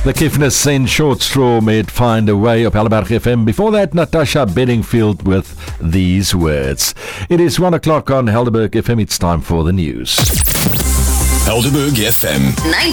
The Kiffness and Short Straw made Find a Way op Helderberg FM. Before that, Natasha Bedingfield with these words. It is 1 o'clock on Helderberg FM. It's time for the news. Helderberg FM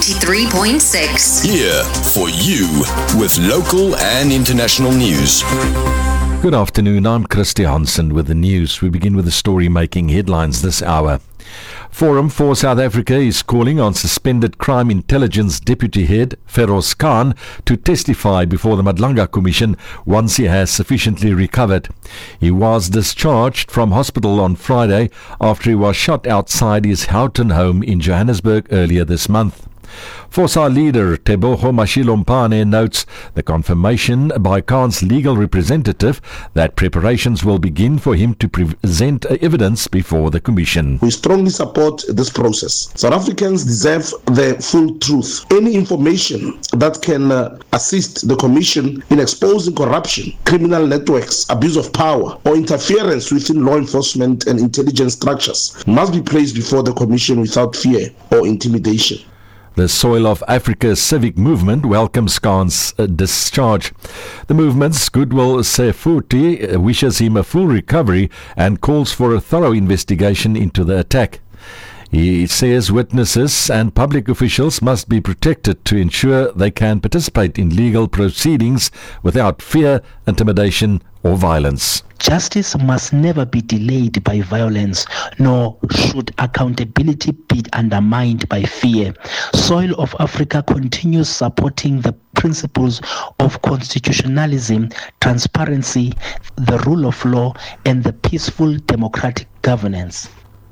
93.6. Here for you with local and international news. Good afternoon, I'm Christy Hansen with the news. We begin with the story making headlines this hour. Forum for South Africa is calling on suspended Crime Intelligence Deputy Head Feroz Khan to testify before the Madlanga Commission once he has sufficiently recovered. He was discharged from hospital on Friday after he was shot outside his Houghton home in Johannesburg earlier this month. Forza leader Tebogo Mashilompane notes the confirmation by Khan's legal representative that preparations will begin for him to present evidence before the Commission. We strongly support this process. South Africans deserve the full truth. Any information that can assist the Commission in exposing corruption, criminal networks, abuse of power, or interference within law enforcement and intelligence structures must be placed before the Commission without fear or intimidation. The Soil of Africa civic movement welcomes Khan's discharge. The movement's Goodwill Sefuti wishes him a full recovery and calls for a thorough investigation into the attack. He says witnesses and public officials must be protected to ensure they can participate in legal proceedings without fear, intimidation, or violence. Justice must never be delayed by violence, nor should accountability be undermined by fear. Soil of Africa continues supporting the principles of constitutionalism, transparency, the rule of law, and the peaceful democratic governance.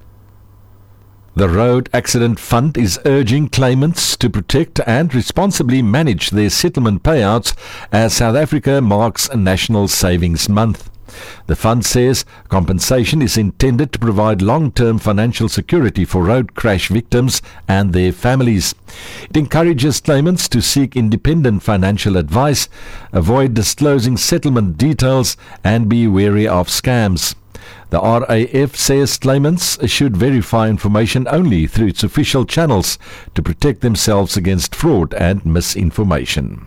The Road Accident Fund is urging claimants to protect and responsibly manage their settlement payouts as South Africa marks National Savings Month. The fund says compensation is intended to provide long-term financial security for road crash victims and their families. It encourages claimants to seek independent financial advice, avoid disclosing settlement details, and be wary of scams. The RAF says claimants should verify information only through its official channels to protect themselves against fraud and misinformation.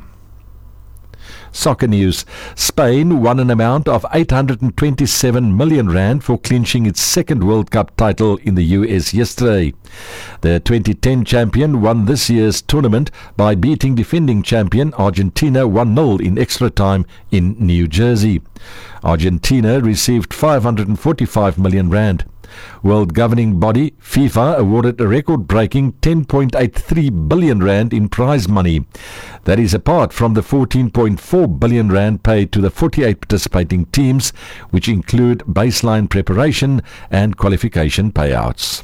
Soccer news. Spain won an amount of 827 million rand for clinching its second World Cup title in the US yesterday. The 2010 champion won this year's tournament by beating defending champion Argentina 1-0 in extra time in New Jersey. Argentina received 545 million rand. World governing body FIFA awarded a record-breaking 10.83 billion rand in prize money. That is apart from the 14.4 billion rand paid to the 48 participating teams, which include baseline preparation and qualification payouts.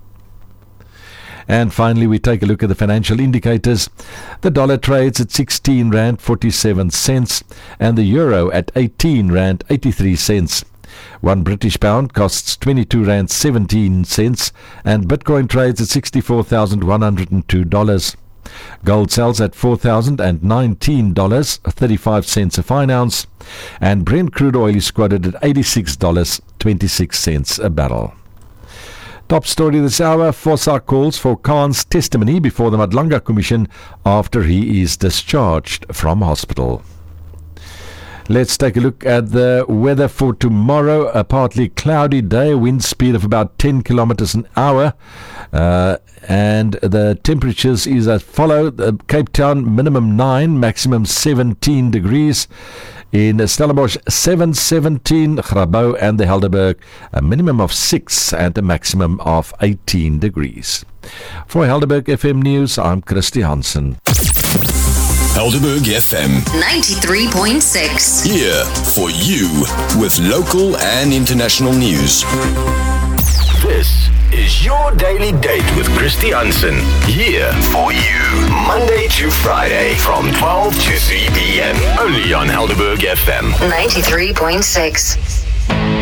And finally, we take a look at the financial indicators. The dollar trades at 16 rand 47 cents and the euro at 18 rand 83 cents. One British pound costs 22 rand 17 cents and Bitcoin trades at $64,102. Gold sells at $4,019, 35 cents a fine ounce, and Brent crude oil is quoted at $86.26 a barrel. Top story this hour, Forza calls for Khan's testimony before the Madlanga Commission after he is discharged from hospital. Let's take a look at the weather for tomorrow. A partly cloudy day, wind speed of about 10 kilometers an hour. And the temperatures is as follow. Cape Town, minimum 9, maximum 17 degrees. In Stellenbosch, 717, Grabouw and the Helderberg, a minimum of 6 and a maximum of 18 degrees. For Helderberg FM News, I'm Christy Hansen. Helderberg FM 93.6. Here for you with local and international news. This is your daily date with Christy Hansen. Here for you Monday to Friday from 12 to 3 p.m. Only on Helderberg FM 93.6.